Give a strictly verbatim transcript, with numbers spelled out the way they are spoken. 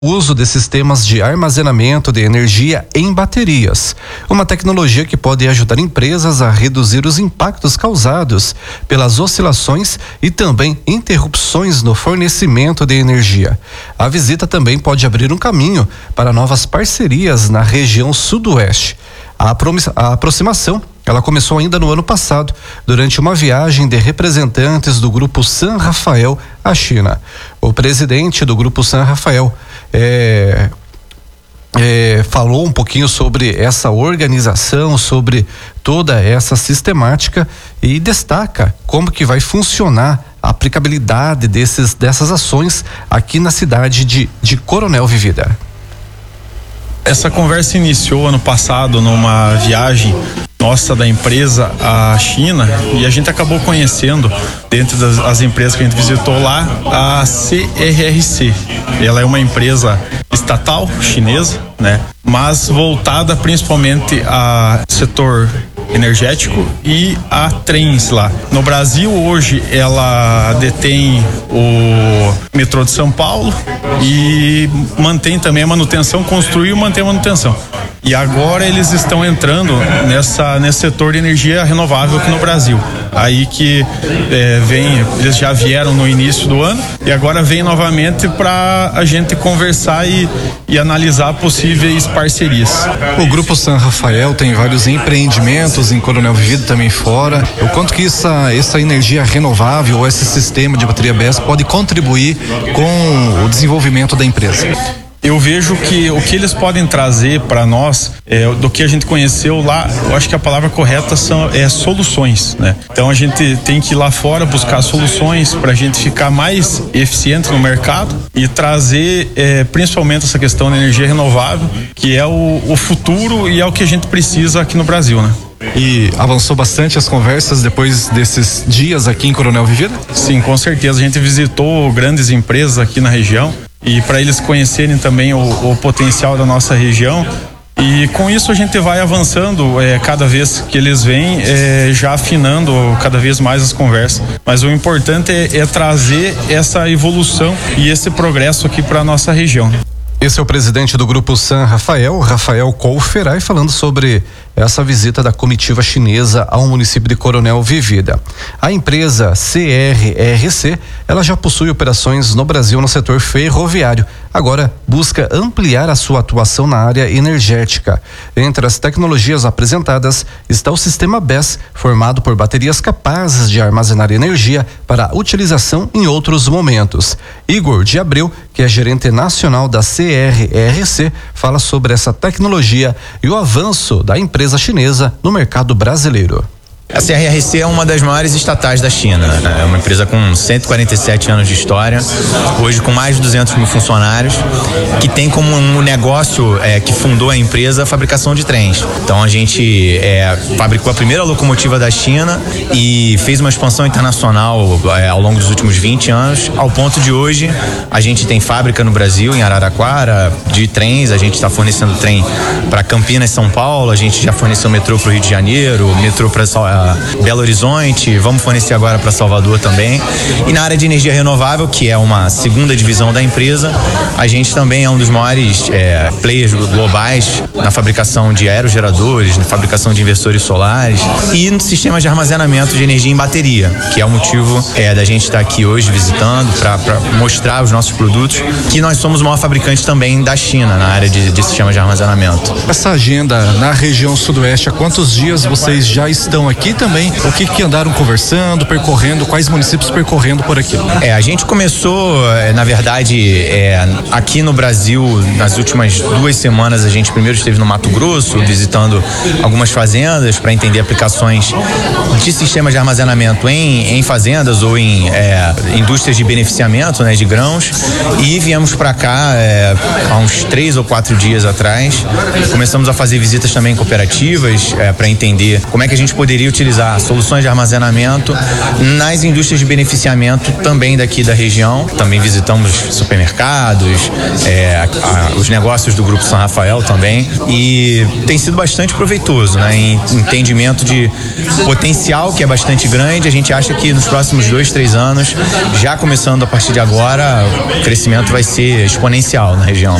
uso de sistemas de armazenamento de energia em baterias, uma tecnologia que pode ajudar empresas a reduzir os impactos causados pelas oscilações e também interrupções no fornecimento de energia. A visita também pode abrir um caminho para novas parcerias na região sudoeste. A, a aproximação ela começou ainda no ano passado, durante uma viagem de representantes do Grupo San Rafael à China. O presidente do Grupo San Rafael é, é, falou um pouquinho sobre essa organização, sobre toda essa sistemática e destaca como que vai funcionar a aplicabilidade desses, dessas ações aqui na cidade de, de Coronel Vivida. Essa conversa iniciou ano passado numa viagem nossa da empresa à China e a gente acabou conhecendo, dentro das as empresas que a gente visitou lá, a C R R C. Ela é uma empresa estatal chinesa, né? Mas voltada principalmente ao setor energético e a trens lá. No Brasil hoje ela detém o metrô de São Paulo e mantém também a manutenção, construiu e mantém a manutenção. E agora eles estão entrando nessa, nesse setor de energia renovável aqui no Brasil. Aí que é, vem, eles já vieram no início do ano e agora vem novamente para a gente conversar e, e analisar possíveis parcerias. O Grupo San Rafael tem vários empreendimentos em Coronel Vivida, também fora. O quanto que essa, essa energia renovável ou esse sistema de bateria B E S pode contribuir com o desenvolvimento da empresa? Eu vejo que o que eles podem trazer para nós, é, do que a gente conheceu lá, eu acho que a palavra correta são é soluções, né? Então a gente tem que ir lá fora buscar soluções para a gente ficar mais eficiente no mercado e trazer é, principalmente essa questão da energia renovável, que é o, o futuro e é o que a gente precisa aqui no Brasil, né? E avançou bastante as conversas depois desses dias aqui em Coronel Vivida? Sim, com certeza. A gente visitou grandes empresas aqui na região e para eles conhecerem também o, o potencial da nossa região. E com isso a gente vai avançando é, cada vez que eles vêm, é, já afinando cada vez mais as conversas. Mas o importante é, é trazer essa evolução e esse progresso aqui para a nossa região. Esse é o presidente do Grupo San Rafael, Rafael Colferay, falando sobre essa visita da comitiva chinesa ao município de Coronel Vivida. A empresa C R R C, ela já possui operações no Brasil no setor ferroviário. Agora busca ampliar a sua atuação na área energética. Entre as tecnologias apresentadas está o sistema B E S, formado por baterias capazes de armazenar energia para utilização em outros momentos. Igor de Abreu, que é gerente nacional da C R R C, fala sobre essa tecnologia e o avanço da empresa chinesa no mercado brasileiro. A C R R C é uma das maiores estatais da China, né? É uma empresa com cento e quarenta e sete anos de história, hoje com mais de duzentos mil funcionários, que tem como um negócio é, que fundou a empresa a fabricação de trens. Então a gente é, fabricou a primeira locomotiva da China e fez uma expansão internacional é, ao longo dos últimos vinte anos, ao ponto de hoje a gente tem fábrica no Brasil, em Araraquara, de trens. A gente está fornecendo trem para Campinas, São Paulo, a gente já forneceu metrô para o Rio de Janeiro, metrô para Belo Horizonte, vamos fornecer agora para Salvador também. E na área de energia renovável, que é uma segunda divisão da empresa, a gente também é um dos maiores é, players globais na fabricação de aerogeradores, na fabricação de inversores solares e no sistema de armazenamento de energia em bateria, que é o motivo é, da gente estar aqui hoje visitando para mostrar os nossos produtos, que nós somos o maior fabricante também da China na área de, de sistema de armazenamento. Essa agenda na região sudoeste, há quantos dias vocês já estão aqui? E também o que que andaram conversando, percorrendo, quais municípios percorrendo por aqui? É, a gente começou, na verdade, é, aqui no Brasil, nas últimas duas semanas, a gente primeiro esteve no Mato Grosso, visitando algumas fazendas para entender aplicações de sistemas de armazenamento em, em fazendas ou em é, indústrias de beneficiamento, né, de grãos, e viemos para cá é, há uns três ou quatro dias atrás. Começamos a fazer visitas também em cooperativas é, para entender como é que a gente poderia utilizar utilizar soluções de armazenamento nas indústrias de beneficiamento também daqui da região. Também visitamos supermercados, é, a, a, os negócios do Grupo São Rafael também, e tem sido bastante proveitoso, né? Em entendimento de potencial que é bastante grande. A gente acha que nos próximos dois, três anos, já começando a partir de agora, o crescimento vai ser exponencial na região.